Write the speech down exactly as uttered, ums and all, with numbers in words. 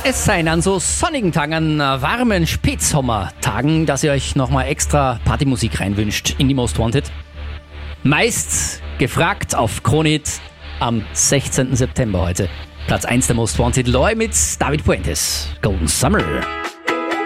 es sein an so sonnigen Tagen, an warmen Spätsommertagen, dass ihr euch nochmal extra Partymusik reinwünscht in die Most Wanted? Meist gefragt auf Kronit am sechzehnten September heute. Platz eins der Most Wanted, Loy mit David Puentes, Golden Summer.